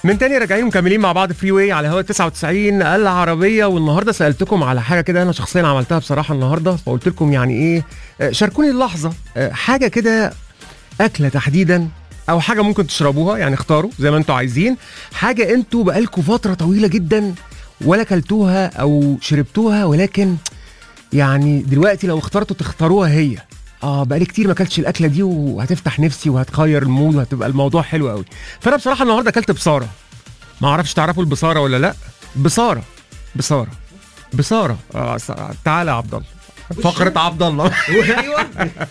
من تاني راجعين مكملين مع بعض فري واي على هوا 99 العربيه. والنهارده سالتكم على حاجه كده انا شخصيا عملتها بصراحه النهارده، فقلت لكم يعني ايه، شاركوني اللحظه، حاجه كده اكله تحديدا او حاجه ممكن تشربوها، يعني اختاروا زي ما انتوا عايزين، حاجه انتوا بقالكم فتره طويله جدا ولا كلتوها او شربتوها، ولكن يعني دلوقتي لو اخترتوا تختاروها هي. بقالي كتير ما اكلتش الاكله دي وهتفتح نفسي وهتغير المود وهتبقى الموضوع حلو قوي. فانا بصراحه النهارده اكلت بصاره. ما اعرفش تعرفوا البصاره ولا لا؟ بصاره تعالى يا عبد الله، فقره عبد الله. ايوه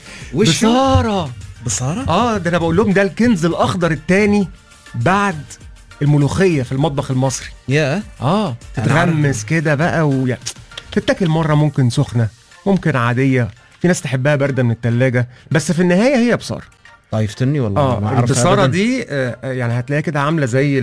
بصاره. ده انا بقول لهم ده الكنز الاخضر الثاني بعد الملوخيه في المطبخ المصري. تتغمس كده بقى تتاكل مره ممكن سخنه ممكن عاديه، في ناس تحبها بارده من الثلاجه، بس في النهايه هي بصاره. طايفتني والله ما اعرف. البصاره دي يعني هتلاقيها كده عامله زي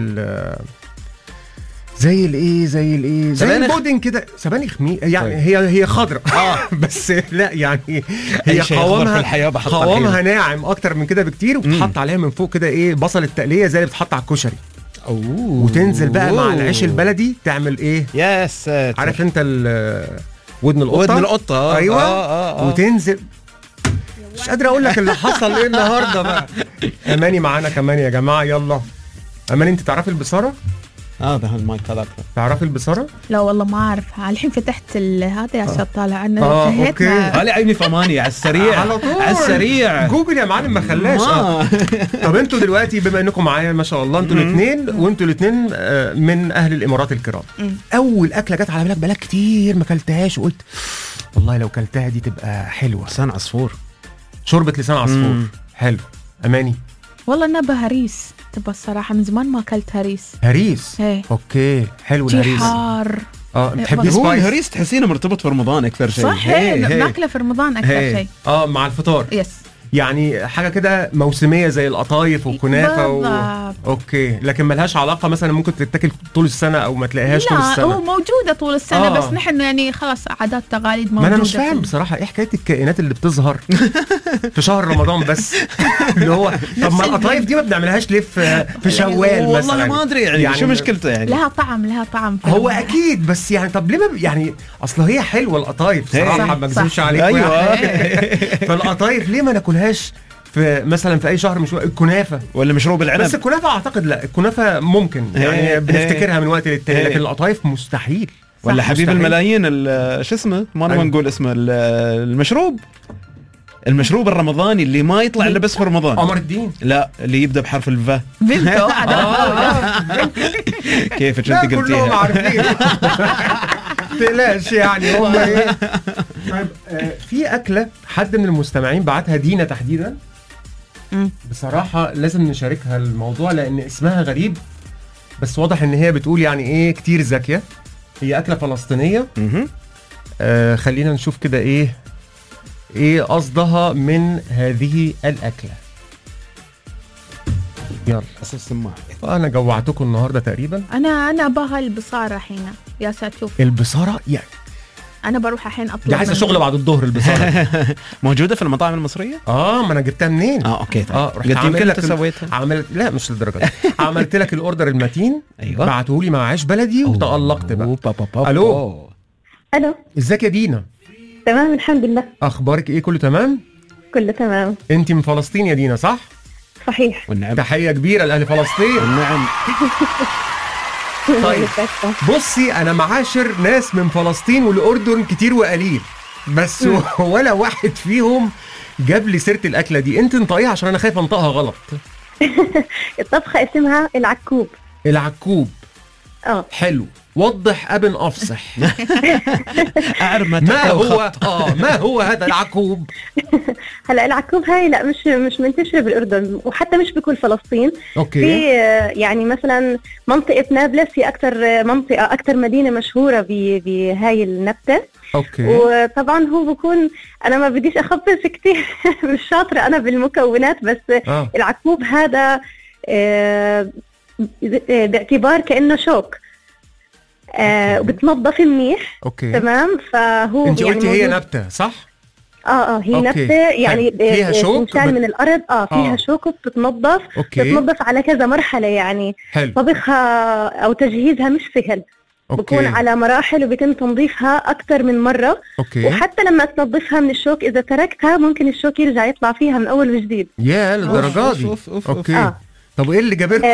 البودنج كده، سبانخ يعني هي خضراء بس لا يعني هي قوامها ناعم اكتر من كده بكتير، وبتحط عليها من فوق كده ايه بصل التقليه زي اللي بتحط على الكشري. وتنزل بقى مع العيش البلدي تعمل ايه؟ يا ساتر. عارف انت ودن القطه؟ ايوه. وتنزل مش قادر اقول لك اللي حصل ايه النهارده بقى. اماني معانا كمان يا جماعه، يلا اماني انت تعرفي البصاره؟ ده المايك هذاك. تعرفي البصاره؟ لا والله ما اعرفها، الحين فتحت هذا عشان طالع انا انتهيت. علي عيني في اماني على السريع على طول على السريع. جوجل يا معلم ما خلاش. طب انتوا دلوقتي بما انكم معايا ما شاء الله انتوا الاثنين، وانتوا الاثنين من اهل الامارات الكرام، اول اكله جت على بالك بقالك كتير ما كلتهاش وقلت والله لو كلتها دي تبقى حلوه؟ لسان عصفور. شوربه لسان عصفور. حلو. اماني؟ والله نبى هريس، تبى الصراحه من زمان ما اكلت هريس. اوكي حلو الهريس. حار. بتحبي هو الهريس تحسينه مرتبط في رمضان اكثر شيء. صح. ناكله في رمضان اكثر شيء. مع الفطار. يس. يعني حاجه كده موسميه زي القطايف والكنافه اوكي، لكن ملهاش علاقه مثلا ممكن تتاكل طول السنه او ما تلاقيهاش طول السنه. لا هو موجوده طول السنه. بس نحن يعني خلاص عادات تقاليد موجوده. ما انا مش فاهم بصراحه ايه حكايه الكائنات اللي بتظهر في شهر رمضان بس. اللي هو طب ما القطايف دي ما بنعملهاش ليه في شوال مثلا؟ والله ما ادري يعني شو مشكلته يعني. لها طعم هو اكيد، بس يعني طب ليه يعني اصل هي حلوه القطايف صراحه، ما بكذبش عليك. ايوه. فالقطايف ليه ما ناكلهاش في مثلا في اي شهر؟ مش الكنافه ولا مشروب العنب؟ بس الكنافه اعتقد لا، الكنافه ممكن يعني بنفتكرها من وقت للتاني، لكن القطايف مستحيل. ولا حبيب الملايين شو اسمه، ما نبغى نقول اسمه، المشروب الرمضاني اللي ما يطلع الا بس في رمضان. قمر الدين؟ لا، اللي يبدا بحرف الفا. بنتو. كيف انت قلتيها؟ كلهم عارفين. تقلقش يعني هم ايه. طيب في اكله حد من المستمعين بعتها دينا تحديدا، بصراحه لازم نشاركها الموضوع لان اسمها غريب، بس واضح ان هي بتقول يعني ايه كتير ذكيه. هي اكله فلسطينيه. خلينا نشوف كده ايه قصدها من هذه الاكله. يلا اساس السماعه. انا جوعتكم النهارده تقريبا. انا ابغى البصاره حين يا ساتر. البصاره يعني انا بروح الحين اطلع. دي عايزه شغل بعد الظهر البصاره. موجوده في المطاعم المصريه؟ ما انا جبتها منين؟ اوكي. رحت يمكن انت سويتها. لا مش للدرجه دي. عملت لك الاوردر المتين. ايوه. بعتهولي مع عيش بلدي وتألقت بقى. الو. ازيك يا دينا؟ تمام الحمد لله. اخبارك ايه؟ كله تمام؟ كله تمام. انت من فلسطين يا دينا صح؟ صحيح. والنعم. تحيه كبيره لاهل فلسطين. والنعم. طيب بصي انا معاشر ناس من فلسطين والاردن كتير وقليل، بس ولا واحد فيهم جاب لي سيره الاكله دي. انت انطقيها عشان انا خايف انطقها غلط. الطبخه اسمها العكوب. حلو. وضح ابن افصح. اعرف ما هو هذا العكوب؟ هلا العكوب هاي لا مش منتشره بالاردن، وحتى مش بكل فلسطين. اوكي. في يعني مثلا منطقه نابلس هي اكثر مدينه مشهوره بهاي النبته. اوكي. وطبعا هو بكون انا ما بديش اخبص كتير. مش شاطره انا بالمكونات، بس العكوب هذا باعتبار كأنه شوك. وبتنظف منيح. اوكي. تمام. فهو انت قلتي هي نبتة صح؟ هي نبتة يعني فيها شوك تنشال من الأرض. فيها شوك وبتتنظف. بتتنظف على كذا مرحلة يعني. حلو. طبخها أو تجهيزها مش سهل. بكون على مراحل وبيتم تنظيفها أكثر من مرة. وحتى لما تنظفها من الشوك إذا تركتها ممكن الشوك يرجع يطلع فيها من أول وجديد. يا للدرجة دي. أوكي. طب ايه اللي جابركم؟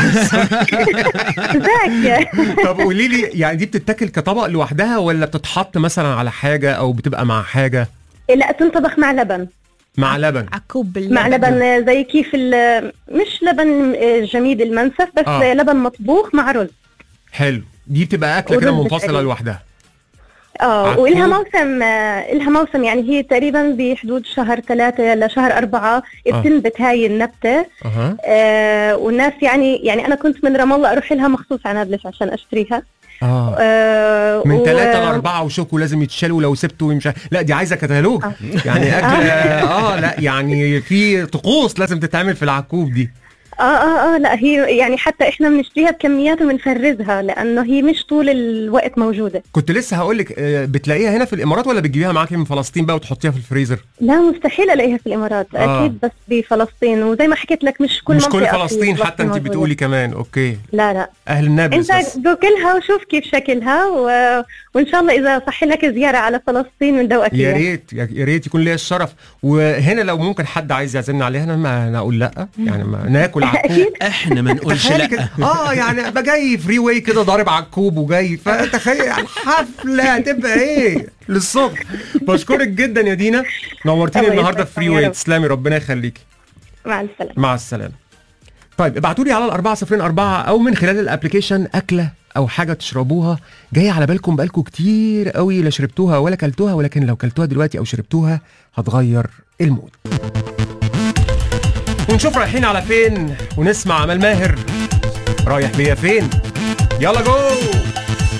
طب قولي لي يعني دي بتتاكل كطبق لوحدها ولا بتتحط مثلا على حاجة أو بتبقى مع حاجة؟ لا تنطبخ مع لبن. مع لبن. عكوب باللبن. مع لبن زي كيف مش لبن جميد المنسف بس لبن مطبوخ مع رز. حلو. دي بتبقى أكلة كده منفصلة لوحدها. وإلها موسم يعني هي تقريبا بحدود شهر 3 لشهر 4 بتنبت هاي النبتة. والناس يعني أنا كنت من رام الله أروح لها مخصوص على نابلس عشان أشتريها. من 3 ل4 وشوكو لازم يتشالوا لو سبته ويمشي. لا دي عايزة كتالوج يعني أكل. لا يعني في طقوس لازم تتعمل في العكوب دي. لا هي يعني حتى احنا بنشتريها بكميات وبنفرزها لانه هي مش طول الوقت موجوده. كنت لسه هقول لك بتلاقيها هنا في الامارات ولا بتجيبيها معاكي من فلسطين بقى وتحطيها في الفريزر؟ لا مستحيل الاقيها في الامارات. اكيد بس بفلسطين وزي ما حكيت لك مش كل فلسطين حتى انت بتقولي كمان. اوكي. لا اهل النابلس انت دوكلها وشوف كيف شكلها وان شاء الله اذا صح لك زياره على فلسطين وندوقك. يا ريت يكون لي الشرف. وهنا لو ممكن حد عايز يعزمنا عليها انا اقول لا يعني ما ناكل عكوب. احنا ما نقولش لا. يعني ابقى جاي فري واي كده ضارب عكوب وجاي فتخيل الحفله هتبقى ايه للصبح. بشكرك جدا يا دينا نورتيني النهارده في فري واي. تسلمي ربنا يخليكي. مع السلامه. طيب ابعتوا لي على 4004 او من خلال الابلكيشن اكله او حاجه تشربوها جايه على بالكم بقالكم كتير قوي لا شربتوها ولا كلتوها ولكن لو كلتوها دلوقتي او شربتوها هتغير المود. ونشوف رايحين على فين ونسمع امال ماهر رايح بيا فين. يلا جو.